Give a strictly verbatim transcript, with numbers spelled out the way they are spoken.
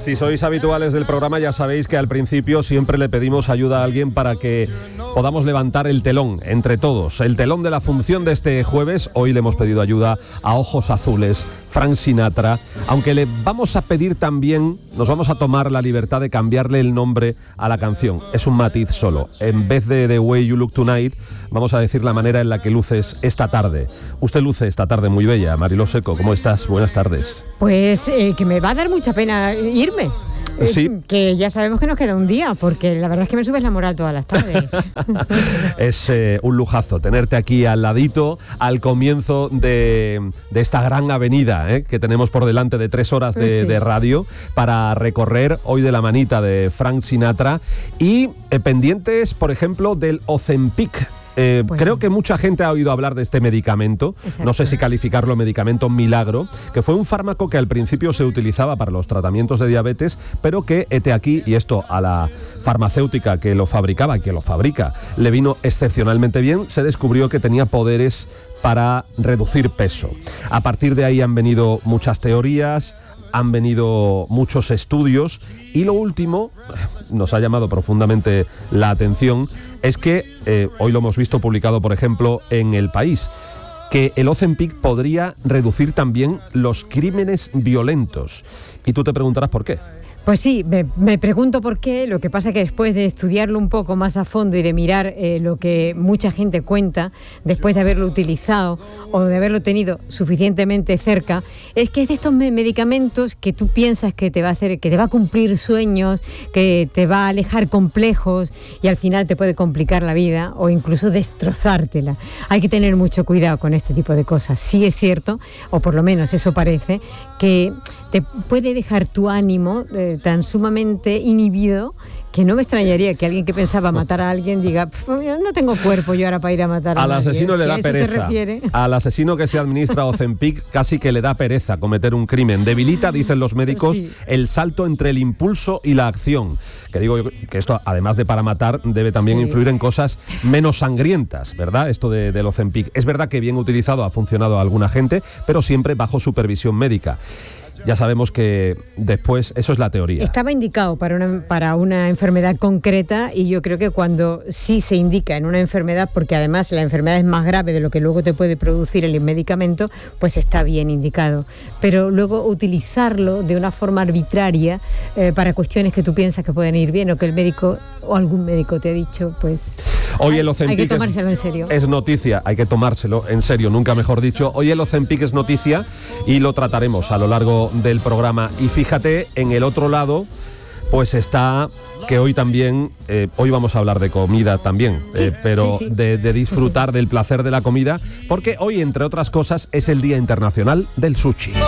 Si sois habituales del programa ya sabéis que al principio siempre le pedimos ayuda a alguien para que podamos levantar el telón entre todos. El telón de la función de este jueves. Hoy le hemos pedido ayuda a Ojos Azules, Frank Sinatra, aunque le vamos a pedir también, nos vamos a tomar la libertad de cambiarle el nombre a la canción. Es un matiz solo. En vez de The Way You Look Tonight, vamos a decir la manera en la que luces esta tarde. Usted luce esta tarde muy bella. Mariló Seco, ¿cómo estás? Buenas tardes. Pues eh, que me va a dar mucha pena irme. Eh, sí. Que ya sabemos que nos queda un día, porque la verdad es que me subes la moral todas las tardes. Es eh, un lujazo tenerte aquí al ladito, al comienzo de, de esta gran avenida eh, que tenemos por delante de tres horas de, sí. de radio para recorrer hoy de la manita de Frank Sinatra y eh, pendientes, por ejemplo, del Ozempic. Eh, pues creo sí. que mucha gente ha oído hablar de este medicamento. Exacto. No sé si calificarlo medicamento milagro, que fue un fármaco que al principio se utilizaba para los tratamientos de diabetes, pero que hete aquí, y esto a la farmacéutica que lo fabricaba, que lo fabrica, le vino excepcionalmente bien. Se descubrió que tenía poderes para reducir peso. A partir de ahí han venido muchas teorías, han venido muchos estudios y lo último, nos ha llamado profundamente la atención, es que, eh, hoy lo hemos visto publicado, por ejemplo, en El País, que el Ozempic podría reducir también los crímenes violentos. Y tú te preguntarás por qué. Pues sí, me, me pregunto por qué. Lo que pasa es que después de estudiarlo un poco más a fondo y de mirar eh, lo que mucha gente cuenta, después de haberlo utilizado o de haberlo tenido suficientemente cerca, es que es de estos medicamentos que tú piensas que te va a hacer, que te va a cumplir sueños, que te va a alejar complejos y al final te puede complicar la vida o incluso destrozártela. Hay que tener mucho cuidado con este tipo de cosas. Sí es cierto, o por lo menos eso parece, que te puede dejar tu ánimo eh, tan sumamente inhibido que no me extrañaría que alguien que pensaba matar a alguien diga, no tengo cuerpo yo ahora para ir a matar a Al nadie. asesino Si le da a eso pereza. Se refiere. Al asesino que se administra Ozempic casi que le da pereza cometer un crimen. Debilita, dicen los médicos, sí. el salto entre el impulso y la acción. Que digo yo que esto, además de para matar, debe también sí. influir en cosas menos sangrientas, ¿verdad? Esto de, del Ozempic. Es verdad que bien utilizado ha funcionado a alguna gente, pero siempre bajo supervisión médica. Ya sabemos que después, eso es la teoría. Estaba indicado para una, para una enfermedad concreta y yo creo que cuando sí se indica en una enfermedad, porque además la enfermedad es más grave de lo que luego te puede producir el medicamento, pues está bien indicado. Pero luego utilizarlo de una forma arbitraria eh, para cuestiones que tú piensas que pueden ir bien o que el médico o algún médico te ha dicho, pues Hoy hay, el Ozempic hay que tomárselo es, en serio. Es noticia, hay que tomárselo en serio, nunca mejor dicho. Hoy el Ozempic es noticia y lo trataremos a lo largo del programa. Y fíjate, en el otro lado, pues está que hoy también, eh, hoy vamos a hablar de comida también, sí, eh, pero sí, sí. De, de disfrutar del placer de la comida, porque hoy, entre otras cosas, es el Día Internacional del Sushi.